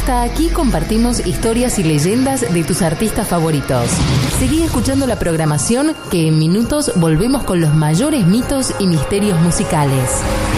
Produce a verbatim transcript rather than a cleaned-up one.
Hasta aquí compartimos historias y leyendas de tus artistas favoritos. Seguí escuchando la programación, que en minutos volvemos con los mayores mitos y misterios musicales.